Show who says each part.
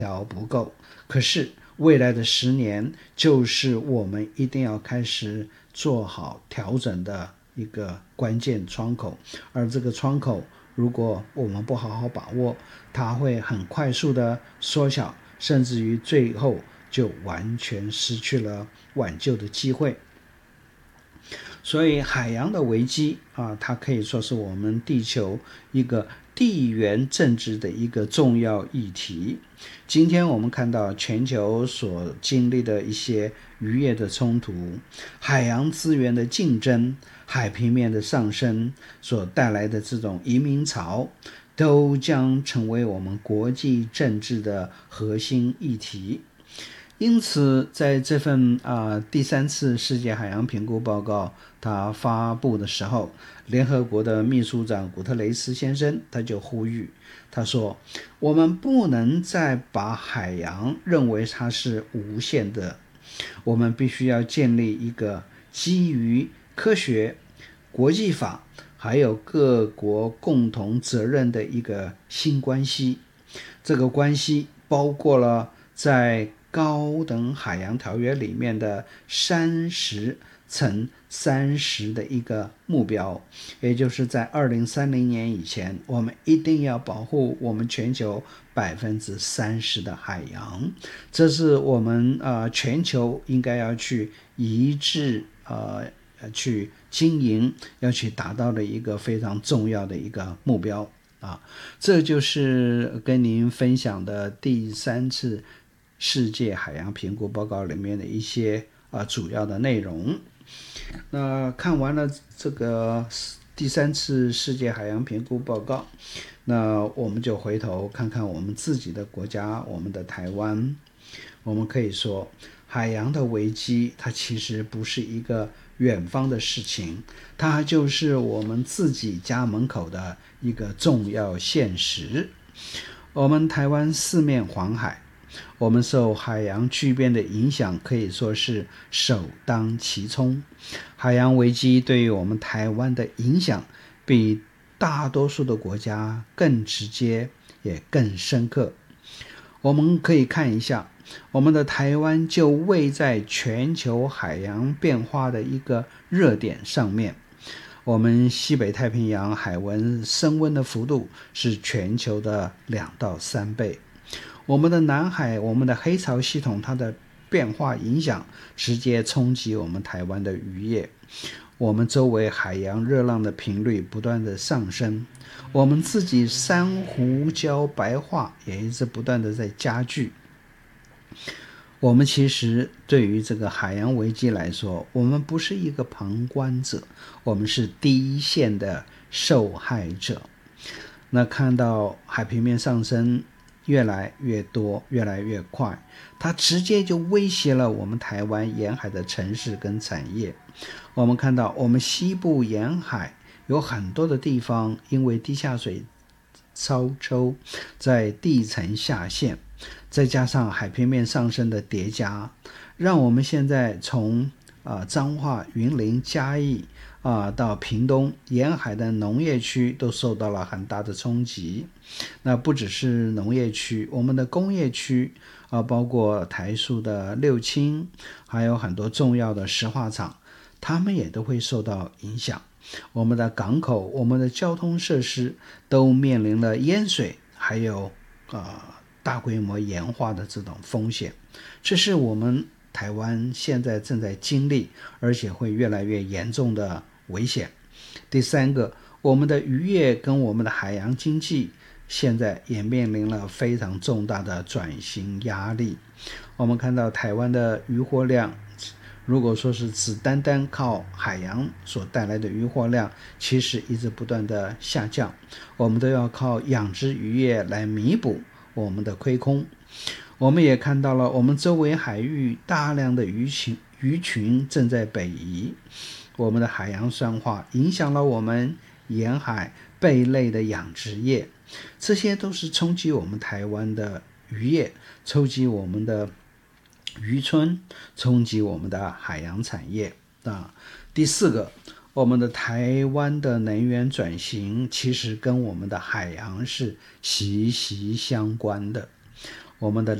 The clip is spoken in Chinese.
Speaker 1: 条不够，可是未来的10年就是我们一定要开始做好调整的一个关键窗口，而这个窗口如果我们不好好把握，它会很快速的缩小，甚至于最后就完全失去了挽救的机会。所以海洋的危机它可以说是我们地球一个地缘政治的一个重要议题。今天我们看到全球所经历的一些渔业的冲突，海洋资源的竞争，海平面的上升所带来的这种移民潮，都将成为我们国际政治的核心议题。因此在这份第3次世界海洋评估报告它发布的时候，联合国的秘书长古特雷斯先生他就呼吁，他说我们不能再把海洋认为它是无限的，我们必须要建立一个基于科学、国际法还有各国共同责任的一个新关系。这个关系包括了在高等海洋条约里面的30×30的一个目标，也就是在2030年以前，我们一定要保护我们全球30%的海洋，这是我们全球应该要去一致去经营，要去达到的一个非常重要的一个目标这就是跟您分享的第3次世界海洋评估报告里面的一些主要的内容。那看完了这个第3次世界海洋评估报告，那我们就回头看看我们自己的国家，我们的台湾。我们可以说海洋的危机它其实不是一个远方的事情，它就是我们自己家门口的一个重要现实。我们台湾4面环海，我们受海洋巨变的影响可以说是首当其冲。海洋危机对于我们台湾的影响比大多数的国家更直接也更深刻。我们可以看一下，我们的台湾就位在全球海洋变化的一个热点上面。我们西北太平洋海温升温的幅度是全球的2到3倍。我们的南海，我们的黑潮系统，它的变化影响直接冲击我们台湾的渔业。我们周围海洋热浪的频率不断的上升，我们自己珊瑚礁白化也一直不断的在加剧。我们其实对于这个海洋危机来说，我们不是一个旁观者，我们是第一线的受害者。那看到海平面上升越来越多，越来越快，它直接就威胁了我们台湾沿海的城市跟产业。我们看到我们西部沿海有很多的地方因为地下水超抽在地层下陷，再加上海平面上升的叠加，让我们现在从彰化、云林、嘉义到屏东沿海的农业区都受到了很大的冲击。那不只是农业区，我们的工业区包括台塑的六轻，还有很多重要的石化厂，他们也都会受到影响。我们的港口，我们的交通设施都面临了淹水，还有大规模盐化的这种风险。这是我们台湾现在正在经历，而且会越来越严重的危险。第3个，我们的渔业跟我们的海洋经济现在也面临了非常重大的转型压力。我们看到台湾的渔获量，如果说是只单单靠海洋所带来的渔获量，其实一直不断的下降，我们都要靠养殖渔业来弥补我们的亏空。我们也看到了我们周围海域大量的鱼群正在北移，我们的海洋酸化影响了我们沿海贝类的养殖业，这些都是冲击我们台湾的渔业，冲击我们的渔村，冲击我们的海洋产业第4个，我们的台湾的能源转型其实跟我们的海洋是息息相关的。 我们的